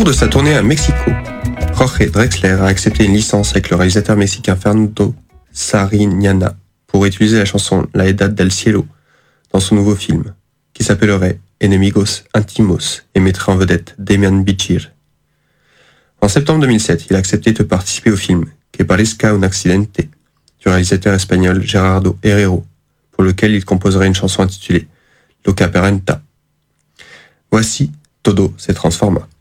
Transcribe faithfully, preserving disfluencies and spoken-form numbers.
cours de sa tournée à Mexico, Jorge Drexler a accepté une licence avec le réalisateur mexicain Fernando Sariñana pour utiliser la chanson La Edad del Cielo dans son nouveau film, qui s'appellerait Enemigos Intimos et mettrait en vedette Demian Bichir. En septembre deux mille sept, il a accepté de participer au film Que parezca un accidente du réalisateur espagnol Gerardo Herrero, pour lequel il composerait une chanson intitulée Loca Parenta. Voici Todo se transforma.